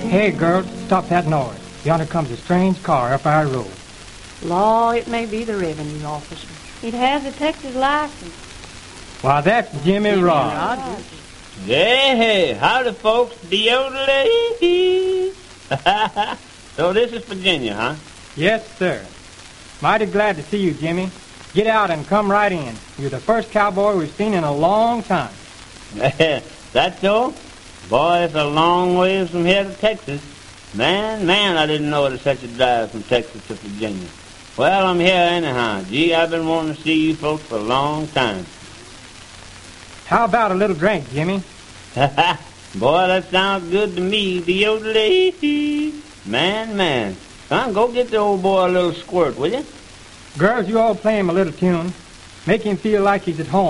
Hey, girls, stop that noise. Yonder comes a strange car up our road. Law, it may be the revenue officer. It has a Texas license. Why, that's Jimmy Rogers. Hey, howdy, folks. Deodorant. So this is Virginia, huh? Yes, sir. Mighty glad to see you, Jimmy. Get out and come right in. You're the first cowboy we've seen in a long time. That's so? Boy, it's a long ways from here to Texas. Man, I didn't know it was such a drive from Texas to Virginia. Well, I'm here anyhow. Gee, I've been wanting to see you folks for a long time. How about a little drink, Jimmy? Boy, that sounds good to me. Deodorant. Man. Son, go get the old boy a little squirt, will you? Girls, you all play him a little tune. Make him feel like he's at home.